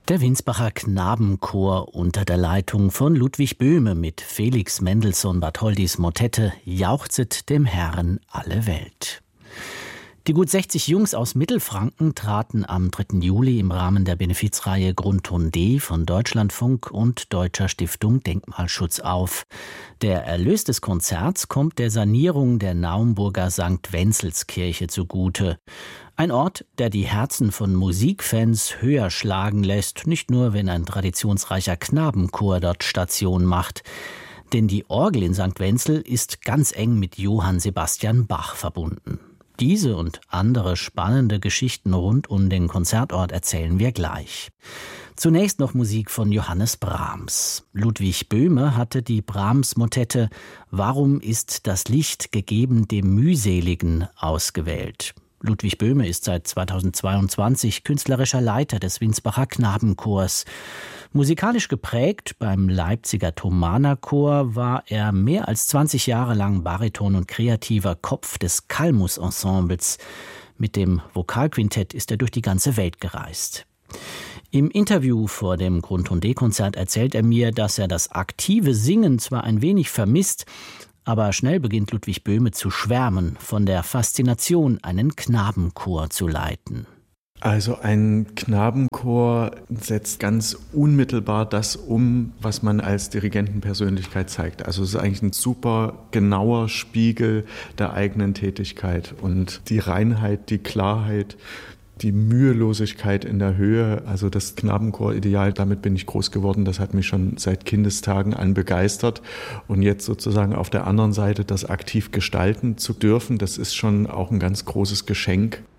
Der Winsbacher Knabenchor unter der Leitung von Ludwig Böhme mit Felix Mendelssohn Bartholdys Motette »Jauchzet dem Herrn alle Welt«. Die gut 60 Jungs aus Mittelfranken traten am 3. Juli im Rahmen der Benefizreihe Grundton D von Deutschlandfunk und Deutscher Stiftung Denkmalschutz auf. Der Erlös des Konzerts kommt der Sanierung der Naumburger St. Wenzelskirche zugute. Ein Ort, der die Herzen von Musikfans höher schlagen lässt, nicht nur, wenn ein traditionsreicher Knabenchor dort Station macht. Denn die Orgel in St. Wenzel ist ganz eng mit Johann Sebastian Bach verbunden. Diese und andere spannende Geschichten rund um den Konzertort erzählen wir gleich. Zunächst noch Musik von Johannes Brahms. Ludwig Böhme hatte die Brahms-Motette »Warum ist das Licht gegeben dem Mühseligen« ausgewählt. Ludwig Böhme ist seit 2022 künstlerischer Leiter des Winsbacher Knabenchors. Musikalisch geprägt beim Leipziger Thomanerchor war er mehr als 20 Jahre lang Bariton und kreativer Kopf des Kalmus-Ensembles. Mit dem Vokalquintett ist er durch die ganze Welt gereist. Im Interview vor dem Grundton D-Konzert erzählt er mir, dass er das aktive Singen zwar ein wenig vermisst, aber schnell beginnt Ludwig Böhme zu schwärmen von der Faszination, einen Knabenchor zu leiten. Also ein Knabenchor setzt ganz unmittelbar das um, was man als Dirigentenpersönlichkeit zeigt. Also es ist eigentlich ein super genauer Spiegel der eigenen Tätigkeit und die Reinheit, die Klarheit, die Mühelosigkeit in der Höhe, also das Knabenchor-Ideal, damit bin ich groß geworden. Das hat mich schon seit Kindestagen an begeistert. Und jetzt sozusagen auf der anderen Seite das aktiv gestalten zu dürfen, das ist schon auch ein ganz großes Geschenk.